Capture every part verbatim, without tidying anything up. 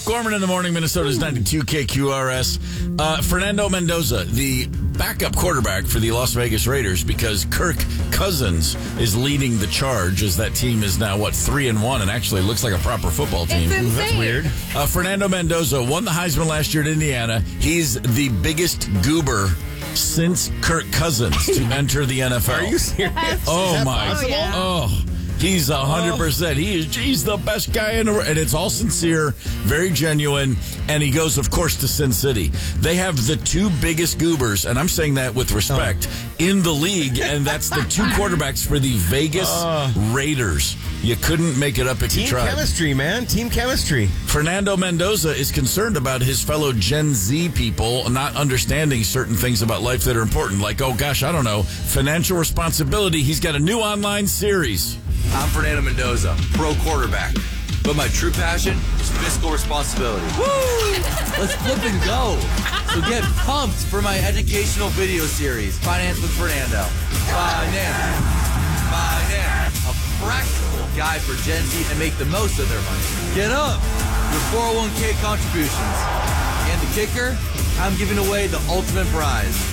Gorman in the morning, Minnesota's ninety-two K Q R S. Uh, Fernando Mendoza, the backup quarterback for the Las Vegas Raiders, because Kirk Cousins is leading the charge as that team is now, what, three and one, and actually looks like a proper football team. It's insane. That's weird. Uh, Fernando Mendoza won the Heisman last year at Indiana. He's the biggest goober since Kirk Cousins to enter the N F L. Are you serious? Oh, my. possible? Oh, oh. He's one hundred percent. He is, he's the best guy in the world. And it's all sincere, very genuine. And he goes, of course, to Sin City. They have the two biggest goobers, and I'm saying that with respect, oh. in the league. And that's the two quarterbacks for the Vegas uh, Raiders. You couldn't make it up if Team you tried. Team chemistry, man. Team chemistry. Fernando Mendoza is concerned about his fellow Gen Z people not understanding certain things about life that are important. Like, oh, gosh, I don't know, financial responsibility. He's got a new online series. I'm Fernando Mendoza, pro quarterback. But my true passion is fiscal responsibility. Woo! Let's flip and go. So get pumped for my educational video series, Finance with Fernando. Finance. Finance. A practical guide for Gen Z to make the most of their money. Get up. Your four oh one k contributions. And the kicker, I'm giving away the ultimate prize.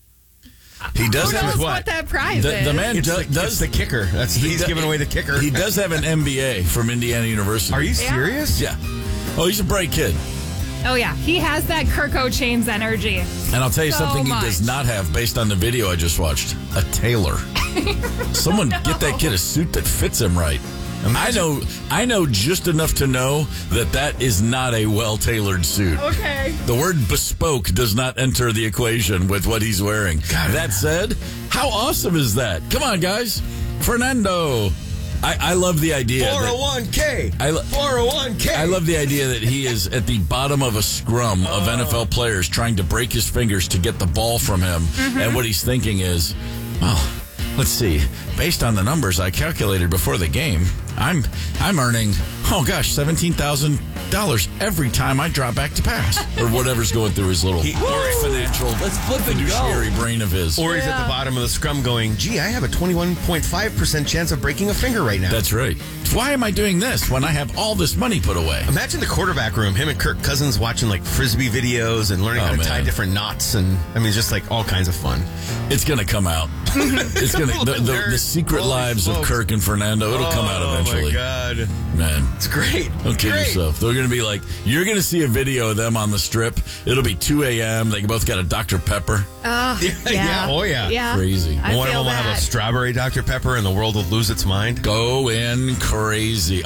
He does Who have knows a, what that prize the, is? the man It's do, the, does it's the kicker. That's he's do, giving away the kicker. He does have an M B A from Indiana University. Are you serious? Yeah. Oh, he's a bright kid. Oh, yeah. He has that Kirk O'Chains energy. And I'll tell you So something much. he does not have, based on the video I just watched. A tailor. Someone get that kid a suit that fits him right. I know I know just enough to know that that is not a well-tailored suit. Okay. The word bespoke does not enter the equation with what he's wearing. God. That said, how awesome is that? Come on, guys. Fernando. I, I love the idea. four oh one k. I lo- four oh one k. I love the idea that he is at the bottom of a scrum of N F L players trying to break his fingers to get the ball from him. Mm-hmm. And what he's thinking is, well, let's see. Based on the numbers I calculated before the game, I'm I'm earning, oh gosh, seventeen thousand dollars every time I drop back to pass. Or whatever's going through his little He- financial Let's flip and fiduciary go. brain of his. Or he's at the bottom of the scrum going, gee, I have a twenty-one point five percent chance of breaking a finger right now. That's right. Why am I doing this when I have all this money put away? Imagine the quarterback room, him and Kirk Cousins watching like Frisbee videos and learning Oh, how to man. tie different knots. And I mean, just like all kinds of fun. It's going to come out. It's going to the, the, the secret Holy lives of smokes. Kirk and Fernando. It'll come out eventually. Oh, my God. Man. It's great. Don't kid Great. yourself. They're going to be like, you're going to see a video of them on the strip. It'll be two a.m. They both got a Doctor Pepper. Oh, Yeah, yeah. yeah. Oh, yeah. Yeah. Crazy. I One of feel them will have a that. strawberry Doctor Pepper and the world will lose its mind. Go in crazy.